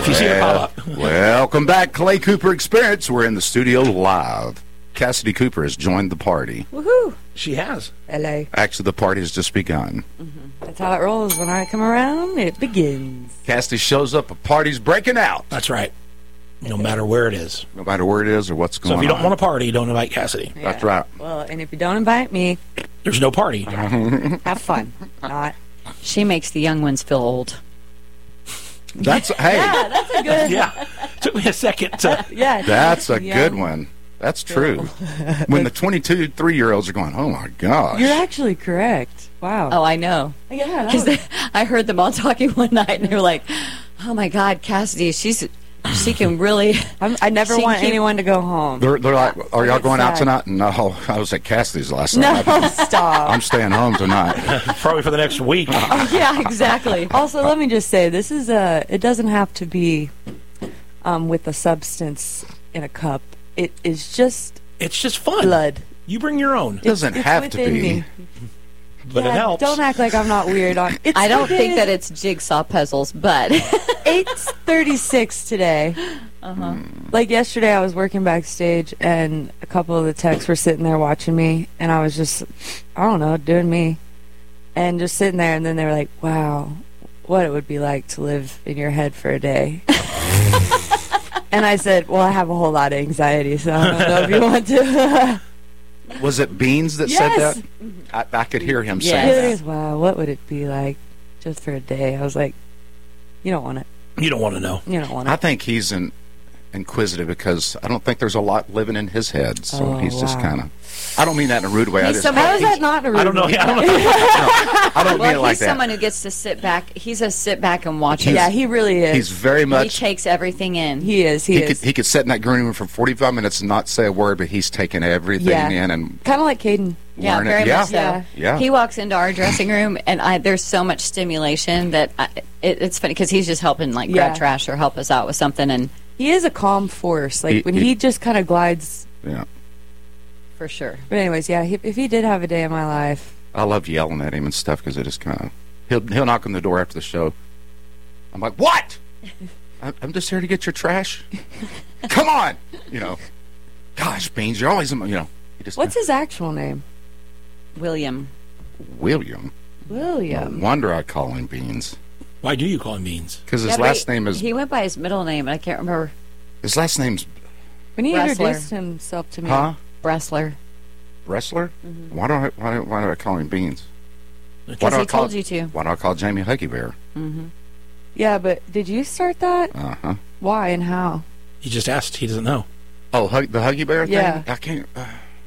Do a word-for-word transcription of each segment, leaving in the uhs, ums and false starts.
If you see it pop up. Welcome back, Clay Cooper Experience. We're in the studio live. Cassidy Cooper has joined the party. Woohoo! She has. L A. Actually, the party has just begun. Mm-hmm. That's how it rolls. When I come around, it begins. Cassidy shows up, a party's breaking out. That's right. No matter where it is. No matter where it is or what's going on. So if you don't on. want a party, don't invite Cassidy. Yeah. That's right. Well, and if you don't invite me, there's no party. Have fun. Not. She makes the young ones feel old. That's hey. Yeah, that's a good. Yeah. Took me a second to. Yeah. That's a young. good one. That's true. When the twenty-two, three-year-olds are going, oh, my gosh. You're actually correct. Wow. Oh, I know. Yeah. Because was... I heard them all talking one night, and they were like, oh, my God, Cassidy, she's she can really... I'm, I never want keep... anyone to go home. They're, they're like, are y'all going sad. out tonight? No, I was at Cassidy's last night. No, stop. I'm staying home tonight. Probably for the next week. Oh, yeah, exactly. Also, let me just say, this is a... It doesn't have to be um, with a substance in a cup. It is just it's just fun. Blood. You bring your own. It doesn't it's, have it's to be. Me. But yeah, it helps. Don't act like I'm not weird on it's I don't think that it's jigsaw puzzles, but eight thirty-six today. Uh-huh. Like yesterday I was working backstage and a couple of the techs were sitting there watching me and I was just I don't know, doing me. And just sitting there and then they were like, wow, what it would be like to live in your head for a day. And I said, well, I have a whole lot of anxiety, so I don't know if you want to. Was it Beans that yes. said that? I, I could hear him yes. saying that. Wow, what would it be like just for a day? I was like, you don't want it. You don't want to know. You don't want it. I think he's an, inquisitive because I don't think there's a lot living in his head. So oh, he's wow. just kind of... I don't mean that in a rude way. I just, How is that not a rude way? I don't know. I don't, know. no, I don't well, mean it like he's that. someone who gets to sit back. He's a sit back and watch it. Yeah, he really is. He's very much... He takes everything in. He is. He, he is. Could, he could sit in that green room for forty-five minutes and not say a word, but he's taking everything yeah. in and... Kind of like Caden. Yeah, learn very it. Yeah. much so. Yeah. yeah. He walks into our dressing room, and I, there's so much stimulation that I, it, it's funny because he's just helping, like, yeah. grab trash or help us out with something. And he is a calm force. Like, he, when he, he just kind of glides... Yeah. For sure. But anyways, yeah, he, if he did have a day in my life... I love yelling at him and stuff because it is kind of... He'll, he'll knock on the door after the show. I'm like, what? I'm just here to get your trash. Come on! You know, gosh, Beans, you're always... You know. He just What's his actual name? William. William? William. No wonder I call him Beans. Why do you call him Beans? Because his Yeah, last he, name is... He went by his middle name, and I can't remember. His last name's... When he Wrestler. introduced himself to me... Huh? Wrestler. Wrestler? Mm-hmm. Why do I why do, why do I call him Beans? Because he told you to. Why do I call Jamie Huggy Bear? Mm-hmm. Yeah, but did you start that? Uh-huh. Why and how? He just asked. He doesn't know. Oh, hug, the Huggy Bear thing? Yeah. I can't... Uh,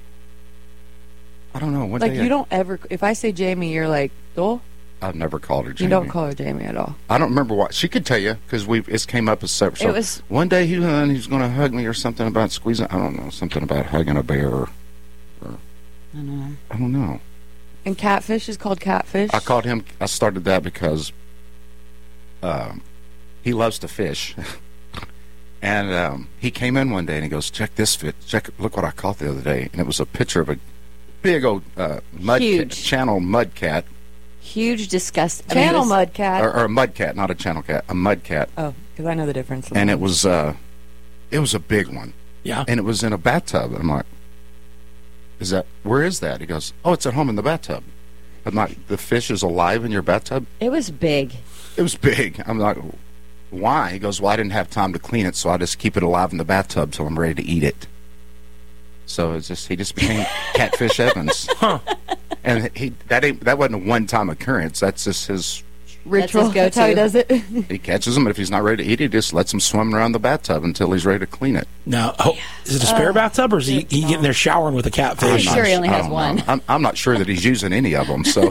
I don't know. What Like, day you I, don't ever... If I say Jamie, you're like, oh? I've never called her Jamie. You don't call her Jamie at all. I don't remember what... She could tell you, because we it came up as separate. So It was... one day he, uh, he was going to hug me or something about squeezing... I don't know. Something about hugging a bear or... or I don't know. I don't know. And catfish is called catfish? I called him... I started that because... Um, he loves to fish. And um, he came in one day and he goes, check this fish. Check, look what I caught the other day. And it was a picture of a big old uh, mud Huge. cat, channel mud cat. Huge, disgust. I mean, Channel it was- mud cat. Or, or a mud cat, not a channel cat. A mud cat. Oh, because I know the difference. And it was uh, it was a big one. Yeah. And it was in a bathtub. I'm like, is that, where is that? He goes, oh, it's at home in the bathtub. I'm like, the fish is alive in your bathtub? It was big. It was big. I'm like, why? He goes, well, I didn't have time to clean it, so I just keep it alive in the bathtub till I'm ready to eat it. So it's just he just became Catfish Evans. Huh. And he that ain't that wasn't a one time occurrence. That's just his ritual. That's his That's how he go-to. does it. he catches them, and if he's not ready to eat it, he just lets them swim around the bathtub until he's ready to clean it. Now, oh, is it a spare Oh, bathtub, or is he, good he getting there showering with a I'm catfish? sure he only I has don't one. know. I'm, I'm not sure that he's using any of them. So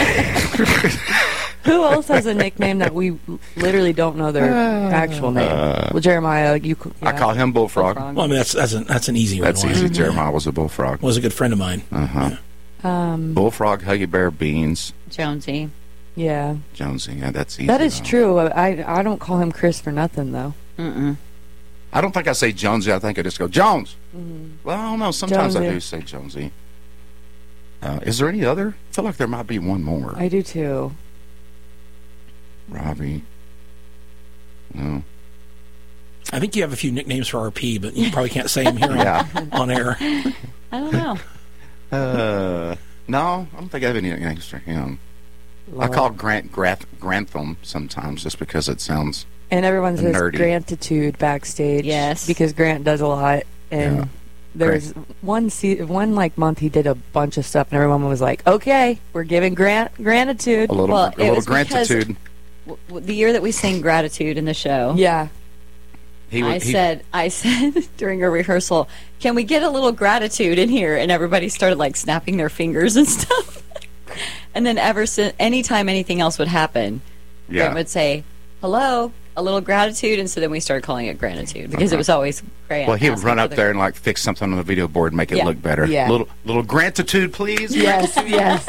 Who else has a nickname that we literally don't know their actual name? Well, Jeremiah, you. Yeah. I call him Bullfrog. Bullfrog. Well, I mean, that's that's an, that's an easy one. That's easy. Jeremiah was a bullfrog. Was a good friend of mine. Uh huh. Um, Bullfrog, Huggy Bear, Beans, Jonesy. yeah, Jonesy. Yeah, that's easy. that is though. true. I I don't call him Chris for nothing though. Mm-mm. I don't think I say Jonesy. I think I just go Jones. Mm-hmm. Well, I don't know. Sometimes I Jonesy. do say Jonesy. Uh, is there any other? I feel like there might be one more. I do too. Robbie. No. I think you have a few nicknames for R P, but you probably can't say them here Yeah. on, on air. I don't know. Uh, no, I don't think I have any nicknames for him. I call Grant Grath, Grantham sometimes just because it sounds. And everyone says Nerdy. Grantitude backstage. Yes. Because Grant does a lot. And Yeah. there's one se- one like month he did a bunch of stuff, and everyone was like, "Okay, we're giving Grant gratitude." A little, Well, a it little was because- gratitude. W- w- the year that we sang Gratitude in the show, Yeah. He, I would- he, said, I said during a rehearsal, can we get a little gratitude in here? And everybody started like snapping their fingers and stuff. And then ever since, anytime anything else would happen, yeah. Grant would say, hello, a little gratitude. And so then we started calling it gratitude because Okay. it was always Grant. Well, he would asking run for up the- there and like fix something on the video board and make it Yeah. look better. Yeah. Little, little gratitude, please. Yes, yes.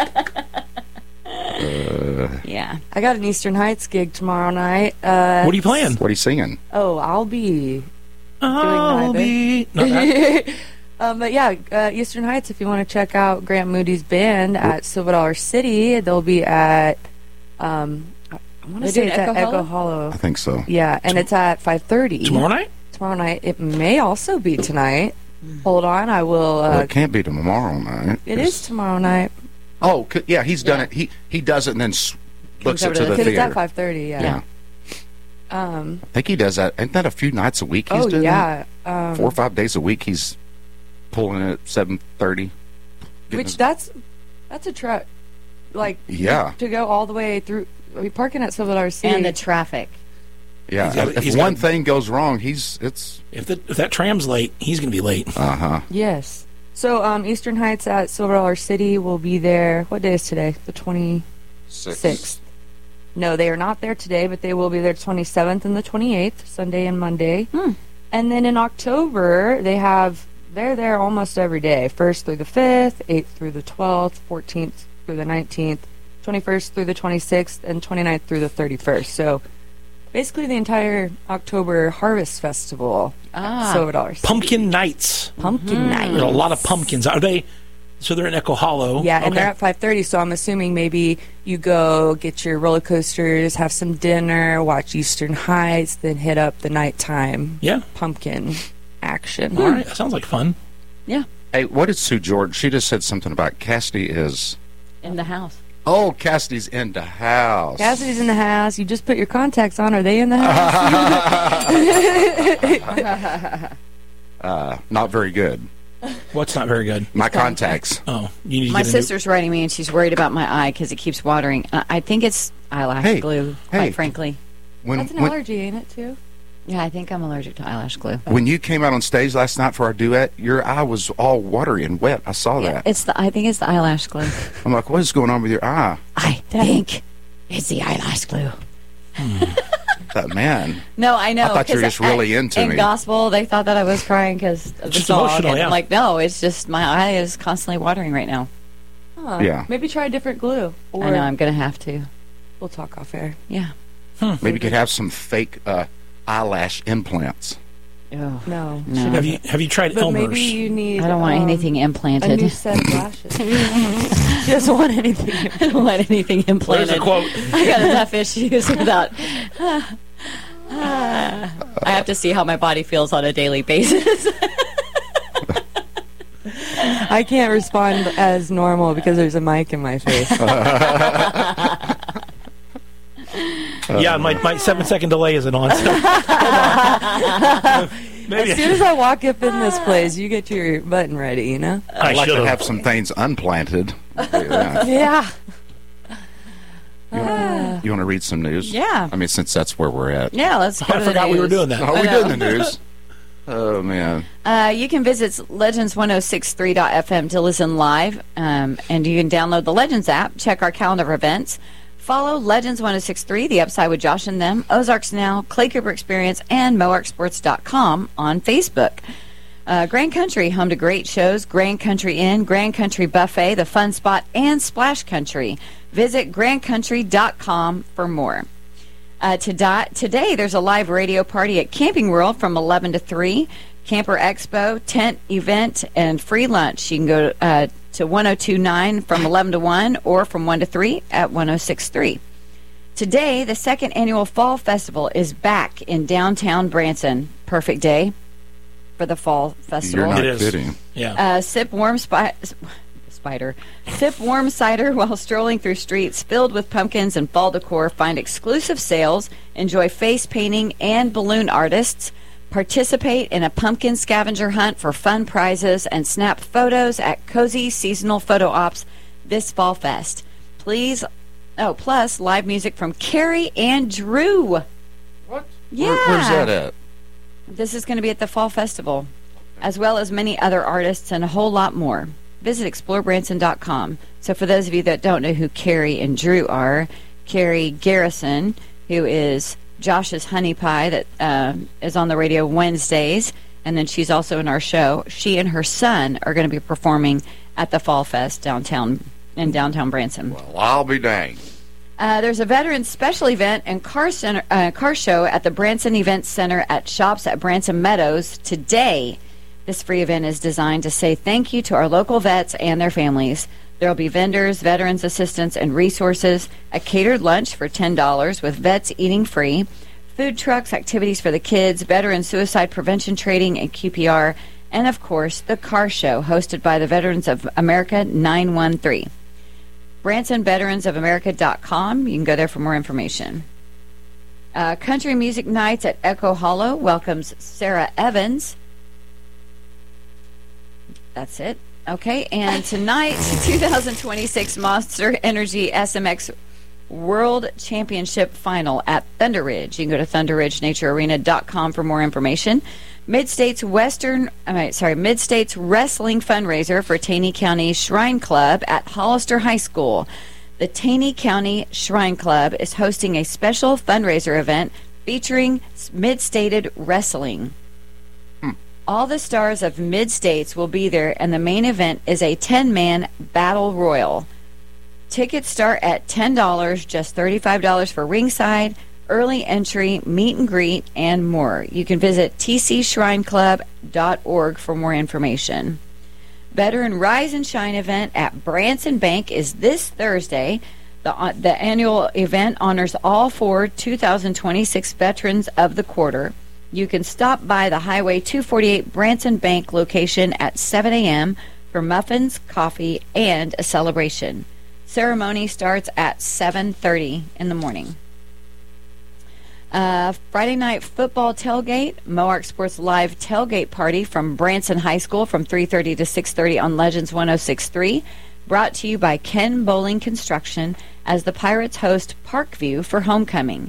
Yeah. I got an Eastern Heights gig tomorrow night. Uh, What are you playing? What are you singing? Oh, I'll be. I'll neither. be. Not that. um, but yeah, uh, Eastern Heights. If you want to check out Grant Moody's band at Silver Dollar City, they'll be at. Um, I want They to say do it's it at Echo Echo Hollow? Hollow. I think so. Yeah, and it's at five thirty Tomorrow night? Tomorrow night. It may also be tonight. Hold on, I will. Well, Uh, it can't be tomorrow night. it is tomorrow night Oh, c- yeah, he's done Yeah. it. He he does it and then s- books it over to to the the because it's at theater. five thirty. Yeah. Yeah. Um. I think he does that. Isn't that a few nights a week he's Oh doing yeah. that? Um, Four or five days a week he's pulling it at seven thirty. which that's that's a trek. Like Yeah. to go all the way through. I mean, parking at Silver Dollar City. And the traffic. Yeah. He's got- if he's one got- thing goes wrong, he's it's If, the, if that tram's late, he's going to be late. uh huh. Yes. So um, Eastern Heights at Silver Dollar City will be there. What day is today? The twenty sixth. No, they are not there today, but they will be there twenty seventh and the twenty eighth, Sunday and Monday. Hmm. And then in October, they have they're there almost every day. First through the fifth, eighth through the twelfth, fourteenth through the nineteenth, twenty-first through the twenty-sixth, and twenty-ninth through the thirty-first. So basically the entire October Harvest Festival. Ah. Silver Dollar City. Pumpkin Nights. Pumpkin Night. There are a lot of pumpkins. Are they? So they're in Echo Hollow. Yeah, and Okay. they're at five thirty, so I'm assuming maybe you go get your roller coasters, have some dinner, watch Eastern Heights, then hit up the nighttime Yeah. pumpkin action. All right. That sounds like fun. Yeah. Hey, what did Sue George? She just said something about Cassidy is. In the house. Oh, Cassidy's in the house. Cassidy's in the house. You just put your contacts on. Are they in the house? Uh, not very good. What's not very good? My contacts. Oh, you need to My get a new- sister's writing me, and she's worried about my eye because it keeps watering. Uh, I think it's eyelash Hey, glue, hey. quite frankly. When That's an when, allergy, ain't it, too? Yeah, I think I'm allergic to eyelash glue. when you came out on stage last night for our duet, your eye was all watery and wet. I saw Yeah, that. it's the. I think it's the eyelash glue. I'm like, what is going on with your eye? I think it's the eyelash glue. That man. No, I know. I thought you were 'cause just really I- into in me. gospel, they thought that I was crying because of the Just song. emotional, And yeah. I'm like, no, it's just my eye is constantly watering right now. Huh. Yeah. Maybe try a different glue. Or I know. I'm gonna have to. we'll talk off air. Yeah. Maybe you could have some fake uh, eyelash implants. Oh, No. no. Have you have you tried But Elmer's? maybe you need. I don't want um, anything A implanted. new set of lashes. She doesn't want anything. I don't want anything There's implanted. a quote. I got enough issues without. I have to see how my body feels on a daily basis. I can't respond as normal because there's a mic in my face. Yeah, my, my seven second delay isn't on. So. Maybe As soon as I walk up in this place, you get your button ready, you know? I I'd like should to have. have some things unplanted. I'll tell you that. Yeah. You want, you want to read some news? Yeah. I mean, since that's where we're at. Yeah, let's go I to the forgot we were news. doing that. Are we I know. doing the news? Oh, man. Uh, you can visit legends ten sixty-three dot f m to listen live, um, and you can download the Legends app, check our calendar of events, follow Legends ten sixty-three, The Upside with Josh and Them, Ozarks Now, Clay Cooper Experience, and moark sports dot com on Facebook. Uh, Grand Country, home to great shows, Grand Country Inn, Grand Country Buffet, The Fun Spot, and Splash Country. Visit grand country dot com for more. Uh, to di- today, there's a live radio party at Camping World from eleven to three. Camper Expo, tent event, and free lunch. You can go uh, to ten twenty-nine from eleven to one or from one to three at ten sixty-three. Today, the second annual Fall Festival is back in downtown Branson. Perfect day for the Fall Festival. You're not It is. kidding. Yeah. Uh, sip warm spi- spider. Sip warm cider while strolling through streets filled with pumpkins and fall decor. Find exclusive sales. Enjoy face painting and balloon artists. Participate in a pumpkin scavenger hunt for fun prizes and snap photos at Cozy Seasonal Photo Ops this Fall Fest. Please, oh, plus live music from Carrie and Drew. What? Yeah. Where, where's that at? This is going to be at the Fall Festival, as well as many other artists and a whole lot more. Visit explore branson dot com. So for those of you that don't know who Carrie and Drew are, Carrie Garrison, who is Josh's honey pie that uh, is on the radio Wednesdays, and then she's also in our show. She and her son are going to be performing at the Fall Fest downtown in downtown Branson. Well, I'll be dang. Uh, there's a veterans special event and car center, uh, car show at the Branson Event Center at Shops at Branson Meadows today. This free event is designed to say thank you to our local vets and their families. There will be vendors, veterans assistance, and resources, a catered lunch for ten dollars with vets eating free, food trucks, activities for the kids, veteran suicide prevention training, and Q P R, and, of course, the car show hosted by the Veterans of America nine one three. Branson Veterans of America dot com. You can go there for more information. Uh, Country Music Nights at Echo Hollow welcomes Sarah Evans. That's it. Okay, and tonight, twenty twenty-six Monster Energy S M X World Championship Final at Thunder Ridge. You can go to thunder ridge nature arena dot com for more information. Mid-States Western, uh, sorry, Mid-States Wrestling Fundraiser for Taney County Shrine Club at Hollister High School. The Taney County Shrine Club is hosting a special fundraiser event featuring Mid-Stated Wrestling. Hmm. All the stars of Mid-States will be there, and the main event is a ten-man battle royal. Tickets start at ten dollars, just thirty-five dollars for ringside, early entry, meet and greet, and more. You can visit t c shrine club dot org for more information. Veteran Rise and Shine event at Branson Bank is this Thursday. The, uh, the annual event honors all four two thousand twenty-six veterans of the quarter. You can stop by the Highway two forty-eight Branson Bank location at seven a.m. for muffins, coffee, and a celebration. Ceremony starts at seven thirty in the morning. Uh, Friday night football tailgate, Moark Sports Live tailgate party from Branson High School from three thirty to six thirty on Legends one oh six point three. Brought to you by Ken Bowling Construction as the Pirates host Parkview for homecoming.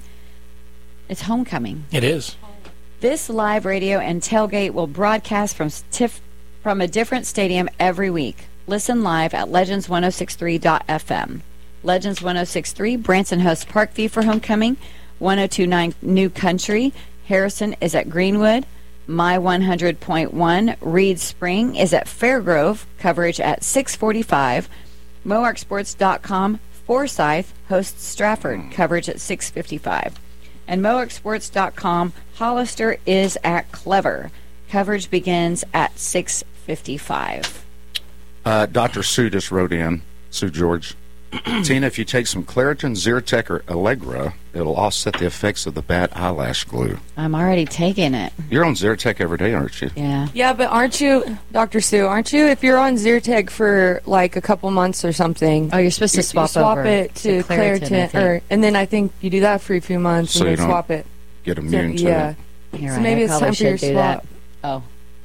It's homecoming. It is. This live radio and tailgate will broadcast from tif- from a different stadium every week. Listen live at legends ten sixty-three dot f m. Legends ten sixty-three, Branson hosts Parkview for homecoming. ten twenty-nine New Country, Harrison is at Greenwood. My one hundred point one, Reed Spring is at Fairgrove. Coverage at six forty-five. Moark Sports dot com, Forsyth hosts Stratford. Coverage at six fifty-five. And Moark Sports dot com, Hollister is at Clever. Coverage begins at six fifty-five. Uh, Doctor Sue just wrote in, Sue George. Tina, if you take some Claritin, Zyrtec, or Allegra, it'll offset the effects of the bad eyelash glue. I'm already taking it. You're on Zyrtec every day, aren't you? Yeah. Yeah, but aren't you, Doctor Sue, aren't you, if you're on Zyrtec for like a couple months or something, Oh, you're supposed to you- swap, you swap over it to, Claritin, I Claritin, think. or, and then I think you do that for a few months So and you then don't swap it. Get So, immune to yeah. it. You're So right, maybe I it's probably time for your should do swap. that. Oh,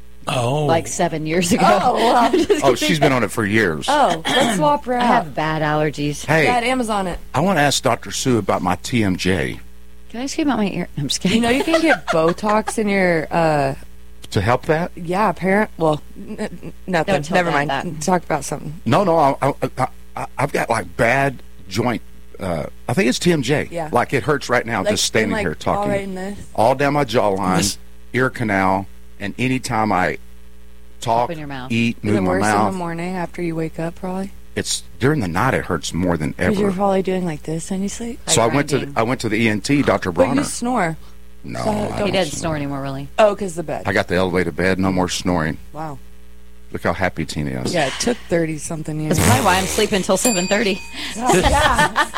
Oh. like seven years ago. Oh, wow. Oh, she's been on it for years. Oh, let's swap her I out. have bad allergies. Hey, Yeah, at Amazon it. I want to ask Doctor Sue about my T M J. Can I just get about my ear? I'm just kidding. You know, you can get Botox in your, uh, To help that? yeah, apparent. Well, n- n- nothing. Don't tell Never Dad mind. that. Talk about something. No, no, I, I, I, I- I've got like bad joint. Uh, I think it's T M J. Yeah. Like it hurts right now Like, just standing and, like, here talking. all right in this. All down my jawline, ear canal, and anytime I talk, Open your mouth. eat, Is move it my worse in the mouth, morning after you wake up, probably? it's during the night it hurts more than Because you're ever. probably doing like this when you sleep. So I Like went to grinding. the, I went to the E N T, Doctor But you Bronner. snore. No, So I don't- He don't doesn't snore anymore, really. Oh, because the bed. I got the elevated bed, no more snoring. Wow. Look how happy Tina is. Yeah, it took thirty something years. That's probably why I'm sleeping until seven thirty. yeah.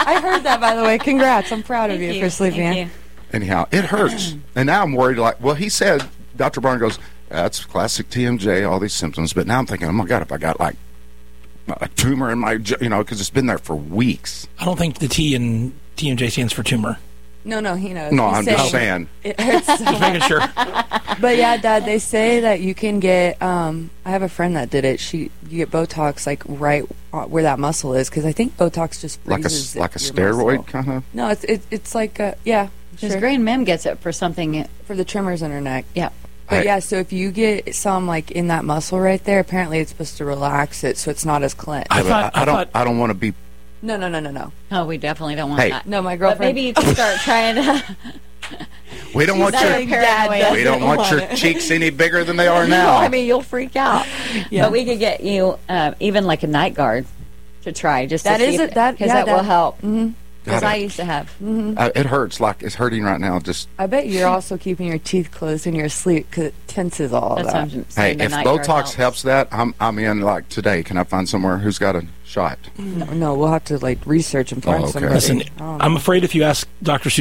I heard that, by the way. Congrats. I'm proud of Thank you, for sleeping Thank in. you. Anyhow, it hurts. And now I'm worried, like, well, he said, Doctor Barn goes, that's classic T M J, all these symptoms. But now I'm thinking, oh, my God, if I got, like, a tumor in my, you know, because it's been there for weeks. I don't think the T in T M J stands for tumor. No, no, he knows. No, He's I'm just saying. It hurts so Just making sure. But yeah, Dad, they say that you can get. Um, I have a friend that did it. She you get Botox like right where that muscle is because I think Botox just Like a, freezes like a your steroid, muscle. kind of? No, it's it, it's like a, yeah, Because sure. Green Mem gets it for something. for the tremors in her neck. Yeah. But I- yeah, so if you get some like in that muscle right there, apparently it's supposed to relax it so it's not as clenched. I But thought- I, I don't. thought- I don't want to be. No, no, no, no, no. Oh, we definitely don't want Hey. that. No, my But girlfriend. maybe you can start trying to. We don't want She's your. very paranoid. We don't want your cheeks any bigger than they are now. I mean, you'll freak out. Yeah. But we could get you uh, even like a night guard to try just That to is see a- if, that- because yeah, that, will that- help. Mhm. Because Got I it. used to have. Uh, it hurts. Like it's hurting right now. Just I bet you're also keeping your teeth closed in your sleep because it tenses all of That's that. what I'm hey, saying. the if night guard Botox helps that, I'm I'm in. Like today, can I find somewhere who's got a shot? No, no, we'll have to like research and find Oh, okay. somebody. Listen, I don't know. I'm afraid if you ask Doctor